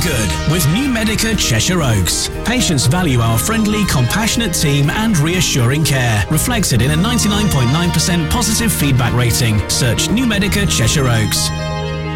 good with New Medica Cheshire Oaks. Patients value our friendly, compassionate team and reassuring care, reflected in a 99.9% positive feedback rating. Search New Medica Cheshire Oaks.